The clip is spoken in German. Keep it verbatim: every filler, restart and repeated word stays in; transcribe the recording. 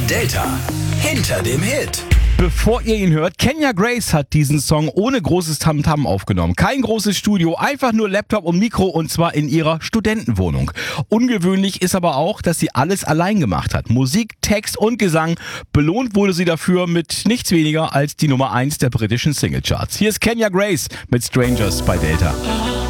Delta hinter dem Hit. Bevor ihr ihn hört, Kenya Grace hat diesen Song ohne großes Tamtam aufgenommen. Kein großes Studio, einfach nur Laptop und Mikro und zwar in ihrer Studentenwohnung. Ungewöhnlich ist aber auch, dass sie alles allein gemacht hat. Musik, Text und Gesang. Belohnt wurde sie dafür mit nichts weniger als die Nummer eins der britischen Singlecharts. Hier ist Kenya Grace mit Strangers bei Delta.